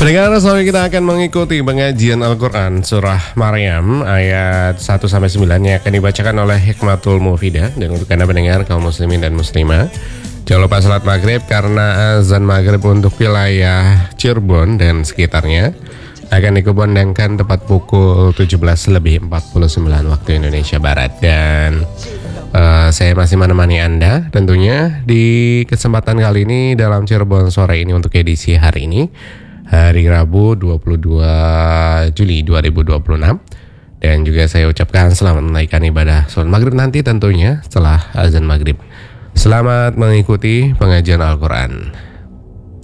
Pendengar, sore kita akan mengikuti pengajian Al-Quran Surah Maryam ayat 1-9 yang akan dibacakan oleh Hikmatul Mufidah. Dan untuk Anda pendengar kaum muslimin dan muslimah, jangan lupa salat maghrib karena azan maghrib untuk wilayah Cirebon dan sekitarnya akan dikumandangkan tepat pukul 17:49 waktu Indonesia Barat. Dan saya masih menemani Anda tentunya di kesempatan kali ini dalam Cirebon sore ini untuk edisi hari ini, hari Rabu 22 Juli 2026. Dan juga saya ucapkan selamat menunaikan ibadah sholat maghrib nanti tentunya setelah azan maghrib. Selamat mengikuti pengajian Al-Quran.